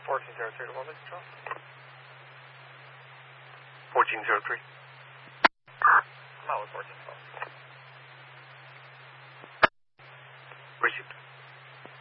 1403 to 1 control. 1403. I'm out with 1412.